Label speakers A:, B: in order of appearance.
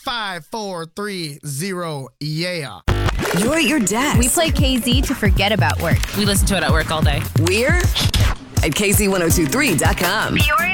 A: 5430. Yeah.
B: You're at your desk.
C: We play KZ to forget about work.
D: We listen to it at work all day.
B: We're at KZ1023.com.